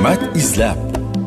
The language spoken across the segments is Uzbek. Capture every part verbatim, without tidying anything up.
hikmat izlab.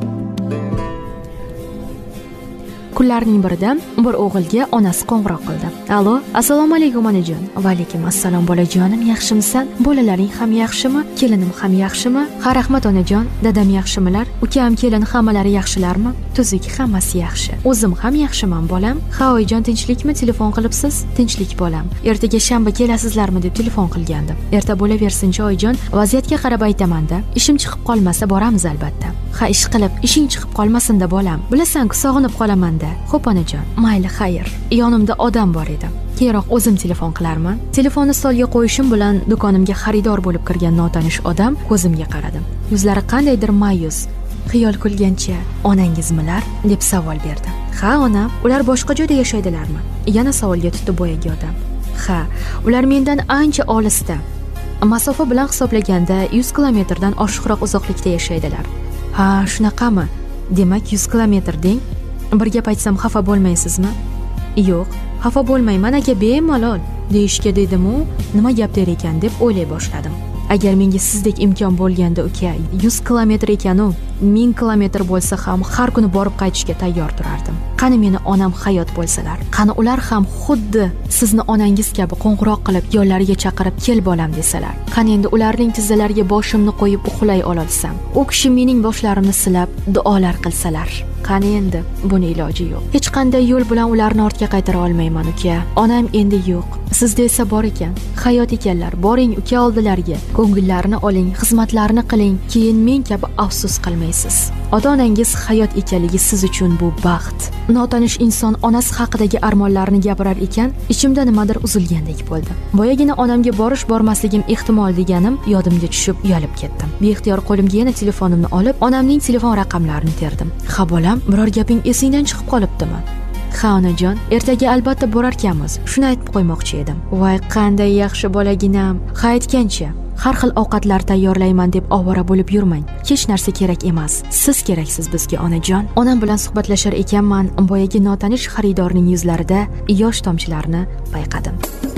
Kunlarning birida bir o'g'ilga onasi qo'ng'iroq qildi. Allo, assalomu alaykum onajon. Va alaykum assalom bolajonim, yaxshimisan? Bolalaring ham yaxshimi? Kelinim ham yaxshimi? Ha, rahmat onajon. Dadam yaxshimilar? Ukam, kelin hammalari yaxshilarmi? Tuzuk, hammasi yaxshi. O'zim ham yaxshiman, bolam. Ha, oyijon, tinchlikmi? Telefon qilibsiz? Tinchlik, bolam. Ertaga shanba kelasizlarmi deb telefon qilgandim. Erta bo'laversinchi oyijon, vaziyatga qarab aytaman-da. Ishim chiqib qolmasa boramiz albatta. Ha, ish qilib, ishing chiqib qolmasin-da bolam. Bilasan-ku, sog'inib qolaman-da. Xo'p onajon, mayli, xayr. Yonimda odam bor edi. Keyinroq o'zim telefon qilarman. Telefonni stolga qo'yishim bilan do'konimga xaridor bo'lib kirgan notanish odam ko'zimga qaradim. Yuzlari qandaydir ma'yus, xiyol qilgancha, "Onangizmilar?" deb savol berdi. "Ha, onam. Ular boshqa joyda yashaydilarmi?" Yana savolga tutdi boyagi odam. "Ha, ular mendan ancha olisda. Masofa bilan hisoblaganda yuz kilometrdan oshiqroq uzoqlikda yashaydilar." "Ha, shunaqami? Demak yuz kilometr deng. Bir gap aytsam xafa bo'lmaysizmi?" "Yo'q, xafa bo'lmayman aka, bemalol" deyishga dedim-u, nima gap der ekan deb o'ylay boshladim. Agar menga sizdek imkon bo'lganda uka, yuz kilometr ekan-u, ming kilometr bo'lsa ham har kuni borib qaytishga tayyor turardim. Qani meni onam hayot bo'lsalar, qani ular ham xuddi sizni onangiz kabi qo'ng'iroq qilib yo'llariga chaqirib kel bolam desalar, qani endi ularning tizzalariga boshimni qo'yib uxlay olsam, u kishi mening boshlarimni silab duolar qilsalar, qani endi buni iloji yo'q. Hech qanday yo'l bilan ularni ortga qaytara olmayman uka. Onam endi yo'q. Sizda esa bor ekan. Hayot ekanlar. Boring uka oldilariga. Ko'ngillarini oling, xizmatlarini qiling. Keyin men kabi afsus qilmaysiz. Ota-onangiz hayot ekanligi siz uchun bu baxt. Notanish inson onasi haqidagi armonlarini gapirar ekan, ichimda nimadir uzilgandek bo'ldi. Boyagina onamga borish bormasligim ehtimol deganim yodimga tushib uyalib ketdim. Beixtiyor qo'limga yana telefonimni olib, onamning telefon raqamlarini terdim. "Ha bolam, biror gaping esingdan chiqib qolibdimi?" "Ha onajon, ertaga albatta borarkanmiz. Shuni aytib qo'ymoqchi edim." "Voy, qanday yaxshi bolaginam. Ha, aytgancha, har xil ovqatlar tayyorlayman deb ovora bo'lib yurmang. Hech narsa kerak emas. Siz keraksiz bizga onajon." Onam bilan suhbatlashar ekanman, boyagi notanish xaridorning yuzlarida yosh tomchilarini payqadim.